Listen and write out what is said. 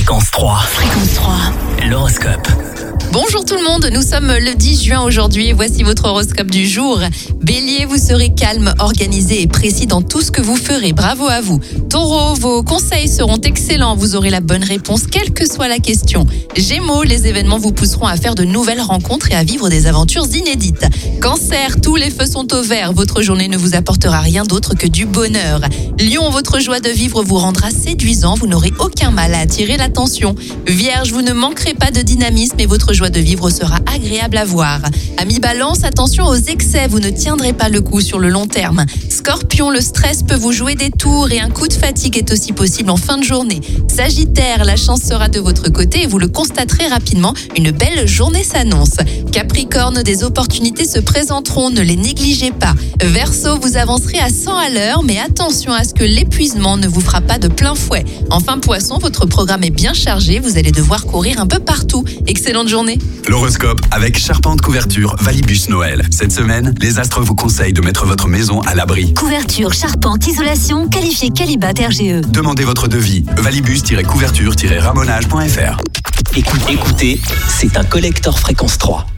Fréquence 3. Fréquence 3. L'horoscope. Bonjour tout le monde, nous sommes le 10 juin aujourd'hui et voici votre horoscope du jour. Bélier, vous serez calme, organisé et précis dans tout ce que vous ferez. Bravo à vous. Taureau, vos conseils seront excellents, vous aurez la bonne réponse quelle que soit la question. Gémeaux, les événements vous pousseront à faire de nouvelles rencontres et à vivre des aventures inédites. Cancer, tous les feux sont au vert, votre journée ne vous apportera rien d'autre que du bonheur. Lion, votre joie de vivre vous rendra séduisant, vous n'aurez aucun mal à attirer l'attention. Vierge, vous ne manquerez pas de dynamisme et votre joie de vivre sera agréable à voir. Amis Balance, attention aux excès, vous ne tiendrez pas le coup sur le long terme. Scorpion, le stress peut vous jouer des tours et un coup de fatigue est aussi possible en fin de journée. Sagittaire, la chance sera de votre côté et vous le constaterez rapidement, une belle journée s'annonce. Capricorne, des opportunités se présenteront, ne les négligez pas. Verseau, vous avancerez à 100 à l'heure, mais attention à ce que l'épuisement ne vous fera pas de plein fouet. Enfin Poisson, votre programme est bien chargé, vous allez devoir courir un peu partout. Excellente journée. L'horoscope avec Charpente Couverture Valibus Noël. Cette semaine, les astres vous conseillent de mettre votre maison à l'abri. Couverture, charpente, isolation, qualifié Qualibat RGE. Demandez votre devis. Valibus-couverture-ramonage.fr. Écoutez, c'est un collector Fréquence 3.